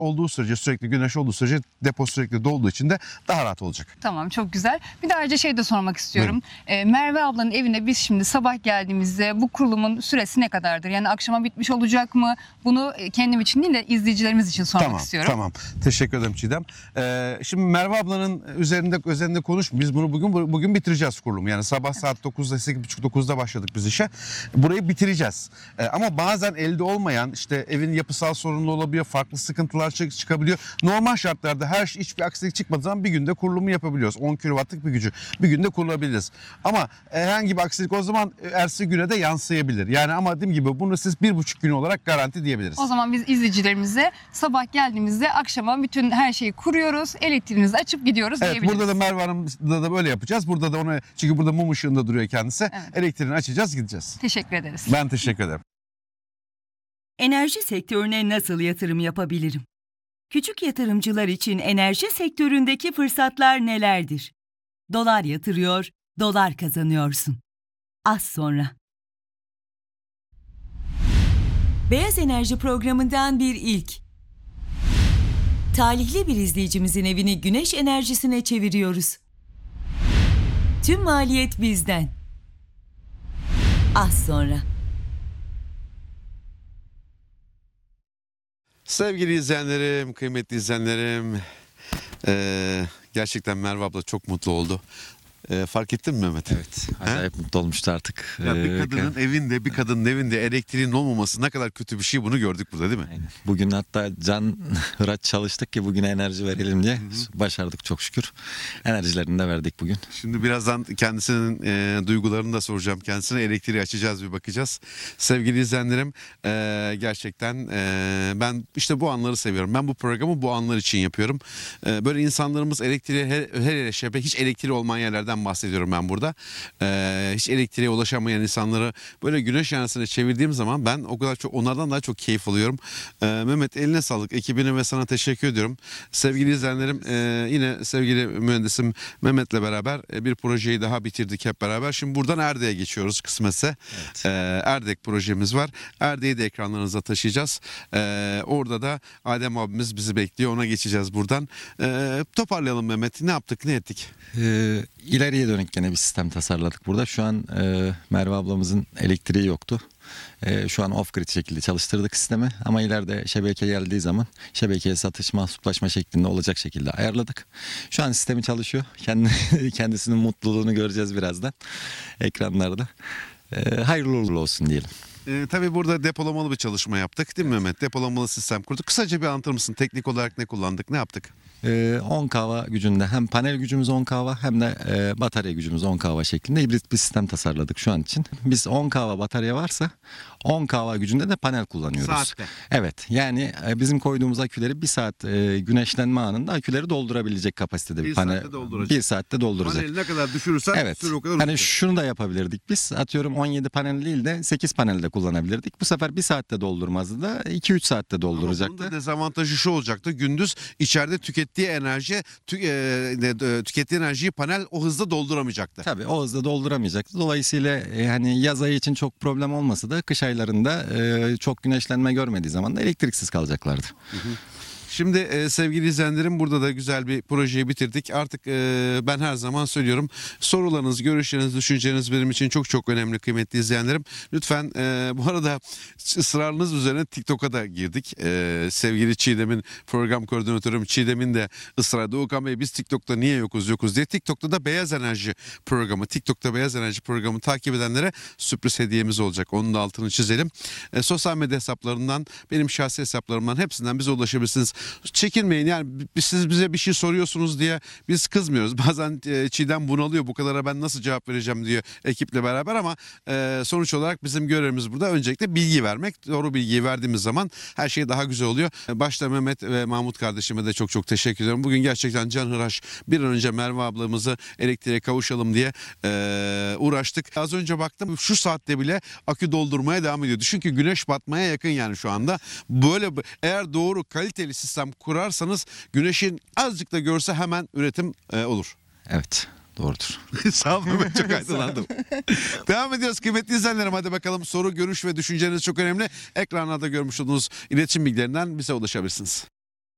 olduğu sürece, sürekli güneş olduğu sürece depo sürekli dolduğu için de daha rahat olacak. Tamam, çok güzel. Bir de ayrıca şey de sormak istiyorum. Merve ablanın evine biz şimdi sabah geldiğimizde bu kurulumun süresi ne kadardır? Yani akşama bitmiş olacak mı? Bunu kendim için değil de izleyicilerimiz için sormak istiyorum. Tamam. Teşekkür ederim Çiğdem. Şimdi Merve ablanın üzerinde konuş. Biz bunu bugün bitireceğiz kurulumu. Yani sabah saat 9'da, 8.30-9'da başladık biz işe. Burayı bitireceğiz. Ama bazen elde olmayan, işte evin yapısal sorunlu olabiliyor, farklı sıkıntılar çıkabiliyor. Normal şartlarda hiçbir aksilik çıkmadığı zaman bir günde kurulumu yapabiliyoruz. 10 kW'lık bir gücü bir günde kurulabiliriz. Ama herhangi bir aksilik o zaman ertesi güne de yansıyabilir. Yani ama dediğim gibi bunu siz 1,5 gün olarak garanti diyebiliriz. O zaman biz izleyicilerimize sabah geldiğimizde akşama bütün her şeyi kuruyoruz, elektriğimizi açıp gidiyoruz diyebiliriz. Burada da Merve Hanım'da da böyle yapacağız. Burada da onu, çünkü burada mum ışığında duruyor kendisi. Evet. Elektriğini açacağız, gideceğiz. Teşekkür ederiz. Ben teşekkür ederim. Enerji sektörüne nasıl yatırım yapabilirim? Küçük yatırımcılar için enerji sektöründeki fırsatlar nelerdir? Dolar yatırıyor, dolar kazanıyorsun. Az sonra. Beyaz Enerji programından bir ilk. Talihli bir izleyicimizin evini güneş enerjisine çeviriyoruz. Tüm maliyet bizden. Az sonra. Sevgili izleyenlerim, kıymetli izleyenlerim, gerçekten Merve abla çok mutlu oldu. Fark ettin mi Mehmet? Evet. Acayip mutlu olmuştu artık. Ya bir kadının evinde elektriğin olmaması ne kadar kötü bir şey, bunu gördük burada değil mi? Aynen. Bugün hatta can hıraç çalıştık ki bugüne enerji verelim diye. Başardık çok şükür. Enerjilerini de verdik bugün. Şimdi birazdan kendisinin duygularını da soracağım. Kendisine elektriği açacağız, bir bakacağız. Sevgili izleyenlerim, gerçekten ben işte bu anları seviyorum. Ben bu programı bu anlar için yapıyorum. Böyle insanlarımız elektriğe her yere hiç elektriği olmayan yerlerden bahsediyorum ben burada. Hiç elektriğe ulaşamayan insanları böyle güneş enerjisine çevirdiğim zaman ben o kadar çok, onlardan daha çok keyif alıyorum. Mehmet, eline sağlık, ekibine ve sana teşekkür ediyorum. Sevgili izleyenlerim, yine sevgili mühendisim Mehmet'le beraber bir projeyi daha bitirdik hep beraber. Şimdi buradan Erdek'e geçiyoruz kısmetse. Evet. Erdek projemiz var. Erdek'i de ekranlarınıza taşıyacağız. Orada da Adem abimiz bizi bekliyor. Ona geçeceğiz buradan. Toparlayalım Mehmet. Ne yaptık, ne ettik? İleriye dönük gene bir sistem tasarladık burada. Şu an Merve ablamızın elektriği yoktu. Şu an off-grid şekilde çalıştırdık sistemi ama ileride şebeke geldiği zaman şebekeye satışma, suplaşma şeklinde olacak şekilde ayarladık. Şu an sistemi çalışıyor. Kendisinin mutluluğunu göreceğiz birazdan ekranlarda. Hayırlı uğurlu olsun diyelim. Tabii burada depolamalı bir çalışma yaptık değil mi Mehmet? Depolamalı sistem kurduk. Kısaca bir anlatır mısın? Teknik olarak ne kullandık, ne yaptık? 10 kW gücünde hem panel gücümüz 10 kW hem de batarya gücümüz 10 kW şeklinde hibrit bir sistem tasarladık şu an için. Biz 10 kW batarya varsa 10 kW gücünde de panel kullanıyoruz. Saatte. Evet, yani bizim koyduğumuz aküleri bir saat güneşlenme anında aküleri doldurabilecek kapasitede bir panel. Saatte dolduracak. Bir saatte dolduracak. Paneli ne kadar düşürürsen evet. süre o kadar Hani uzayacak. şunu da yapabilirdik biz. Atıyorum 17 panel değil de 8 panel de kullanabilirdik. Bu sefer bir saatte doldurmazdı da 2-3 saatte dolduracaktı. Ama bunun da dezavantajı şu olacaktı. Gündüz içeride tükettiği enerjiyi panel o hızda dolduramayacaktı. Tabii o hızda dolduramayacaktı. Dolayısıyla hani yaz ayı için çok problem olmasa da kış aylarında çok güneşlenme görmediği zaman da elektriksiz kalacaklardı. Şimdi sevgili izleyenlerim, burada da güzel bir projeyi bitirdik. Artık ben her zaman söylüyorum, sorularınız, görüşleriniz, düşünceleriniz benim için çok çok önemli kıymetli izleyenlerim. Lütfen bu arada ısrarınız üzerine TikTok'a da girdik. Sevgili Çiğdem'in, program koordinatörüm Çiğdem'in de ısrarı. Doğukan Bey, biz TikTok'ta niye yokuz diye. TikTok'ta da Beyaz Enerji programı, TikTok'ta Beyaz Enerji programı takip edenlere sürpriz hediyemiz olacak. Onun da altını çizelim. Sosyal medya hesaplarından, benim şahsi hesaplarımdan hepsinden bize ulaşabilirsiniz. Çekinmeyin, yani siz bize bir şey soruyorsunuz diye biz kızmıyoruz. Bazen Çiğdem bunalıyor, bu kadara ben nasıl cevap vereceğim diyor ekiple beraber, ama sonuç olarak bizim görevimiz burada öncelikle bilgi vermek. Doğru bilgiyi verdiğimiz zaman her şey daha güzel oluyor. Başta Mehmet ve Mahmut kardeşime de çok çok teşekkür ediyorum. Bugün gerçekten canhıraş bir an önce Merve ablamızı elektriğe kavuşalım diye uğraştık. Az önce baktım, şu saatte bile akü doldurmaya devam ediyor. Düşün ki güneş batmaya yakın yani şu anda. Böyle eğer doğru kaliteli sistem kurarsanız güneşin azıcık da görse hemen üretim olur. Evet, doğrudur. Sağ olun, ben çok aydınlandım. Devam ediyoruz kıymetli izleyenlerim. Hadi bakalım, soru, görüş ve düşünceleriniz çok önemli. Ekranlarda görmüş olduğunuz iletişim bilgilerinden bize ulaşabilirsiniz.